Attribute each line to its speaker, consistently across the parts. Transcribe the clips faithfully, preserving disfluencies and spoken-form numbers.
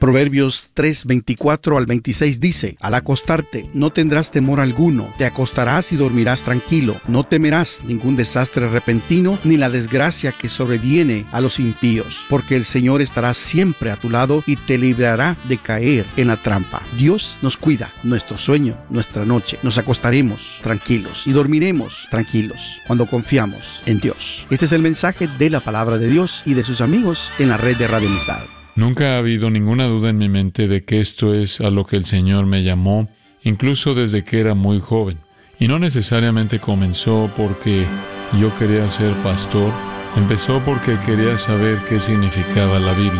Speaker 1: Proverbios tres, veinticuatro al veintiséis dice: al acostarte no tendrás temor alguno, te acostarás y dormirás tranquilo, no temerás ningún desastre repentino, ni la desgracia que sobreviene a los impíos, porque el Señor estará siempre a tu lado y te librará de caer en la trampa. Dios nos cuida nuestro sueño, nuestra noche. Nos acostaremos tranquilos y dormiremos tranquilos cuando confiamos en Dios. Este es el mensaje de la palabra de Dios y de sus amigos en la red de Radio Amistad.
Speaker 2: Nunca ha habido ninguna duda en mi mente de que esto es a lo que el Señor me llamó, incluso desde que era muy joven. Y no necesariamente comenzó porque yo quería ser pastor, empezó porque quería saber qué significaba la Biblia.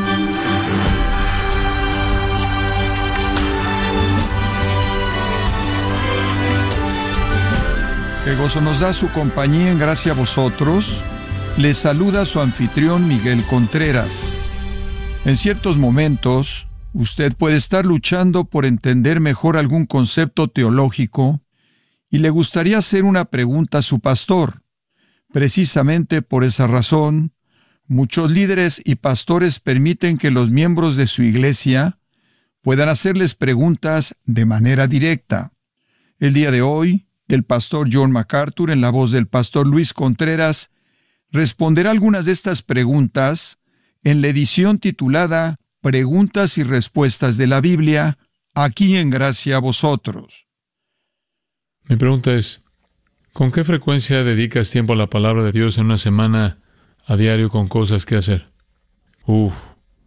Speaker 3: Qué gozo nos da su compañía en gracia a vosotros. Les saluda su anfitrión Miguel Contreras. En ciertos momentos, usted puede estar luchando por entender mejor algún concepto teológico y le gustaría hacer una pregunta a su pastor. Precisamente por esa razón, muchos líderes y pastores permiten que los miembros de su iglesia puedan hacerles preguntas de manera directa. El día de hoy, el pastor John MacArthur, en la voz del pastor Luis Contreras, responderá algunas de estas preguntas en la edición titulada Preguntas y Respuestas de la Biblia, aquí en Gracia a Vosotros.
Speaker 2: Mi pregunta es, ¿con qué frecuencia dedicas tiempo a la palabra de Dios en una semana a diario con cosas que hacer? Uf,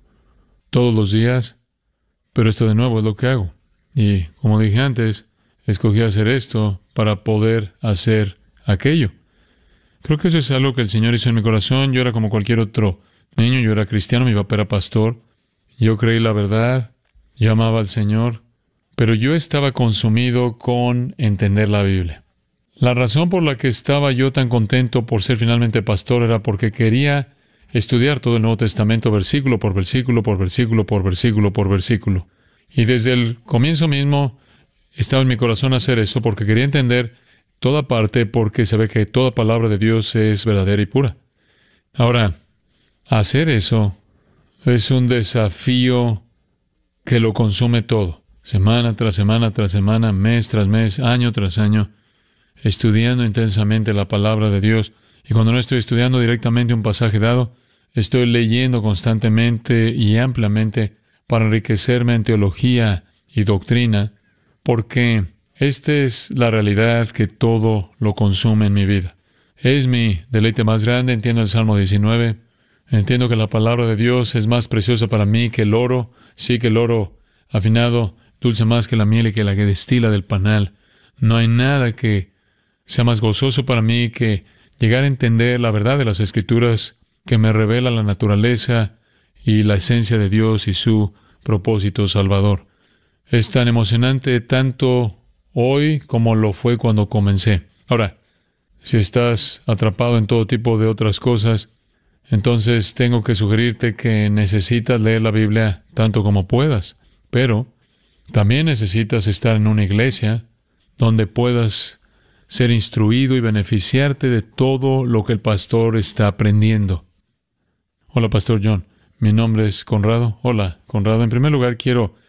Speaker 2: todos los días, pero esto de nuevo es lo que hago. Y como dije antes, escogí hacer esto para poder hacer aquello. Creo que eso es algo que el Señor hizo en mi corazón. Yo era como cualquier otro niño, yo era cristiano, mi papá era pastor. Yo creí la verdad, yo amaba al Señor, pero yo estaba consumido con entender la Biblia. La razón por la que estaba yo tan contento por ser finalmente pastor era porque quería estudiar todo el Nuevo Testamento versículo por versículo, por versículo, por versículo, por versículo. Y desde el comienzo mismo estaba en mi corazón hacer eso porque quería entender toda parte, porque se ve que toda palabra de Dios es verdadera y pura. Ahora, hacer eso es un desafío que lo consume todo, semana tras semana tras semana, mes tras mes, año tras año, estudiando intensamente la palabra de Dios. Y cuando no estoy estudiando directamente un pasaje dado, estoy leyendo constantemente y ampliamente para enriquecerme en teología y doctrina, porque esta es la realidad que todo lo consume en mi vida. Es mi deleite más grande. Entiendo el Salmo diecinueve. Entiendo que la palabra de Dios es más preciosa para mí que el oro. Sí, que el oro afinado, dulce más que la miel y que la que destila del panal. No hay nada que sea más gozoso para mí que llegar a entender la verdad de las Escrituras, que me revela la naturaleza y la esencia de Dios y su propósito salvador. Es tan emocionante tanto hoy como lo fue cuando comencé. Ahora, si estás atrapado en todo tipo de otras cosas, entonces tengo que sugerirte que necesitas leer la Biblia tanto como puedas, pero también necesitas estar en una iglesia donde puedas ser instruido y beneficiarte de todo lo que el pastor está aprendiendo. Hola, Pastor John. Mi nombre es Conrado. Hola, Conrado. En primer lugar, quiero